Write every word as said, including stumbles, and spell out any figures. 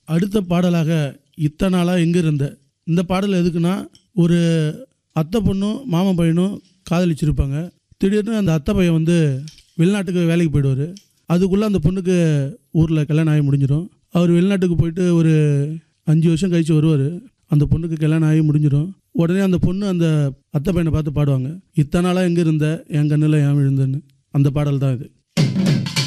அடுத்த பாடலாக இத்தனை நாளாக எங்கே இருந்த இந்த பாடல் எதுக்குன்னா, ஒரு அத்தை பொண்ணும் மாமன் பையனும் காதலிச்சிருப்பாங்க. திடீர்னு அந்த அத்தை பையன் வந்து வெளிநாட்டுக்கு வேலைக்கு போயிடுவார். அதுக்குள்ளே அந்த பொண்ணுக்கு ஊரில் கல்யாணம் ஆகி முடிஞ்சிடும். அவர் வெளிநாட்டுக்கு போயிட்டு ஒரு அஞ்சு வருஷம் கழித்து வருவார். அந்த பொண்ணுக்கு கல்யாணம் ஆகி முடிஞ்சிடும். உடனே அந்த பொண்ணு அந்த அத்தை பையனை பார்த்து பாடுவாங்க, இத்தனை நாளாக எங்கே இருந்த என் கண்ணில் ஏன் விழுந்தன்னு. அந்த பாடல் தான் இது.